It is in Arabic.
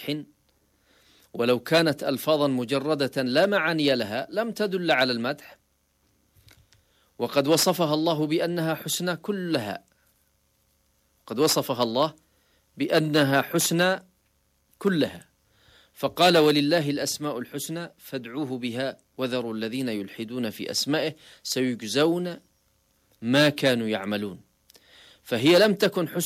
مدح، ولو كانت ألفاظا مجردة لا معاني لها لم تدل على المدح، وقد وصفها الله بأنها حسنى كلها، قد وصفها الله بأنها حسنى كلها، فقال ولله الأسماء الحسنى فادعوه بها وذروا الذين يلحدون في أسمائه سيجزون ما كانوا يعملون. فهي لم تكن حسنى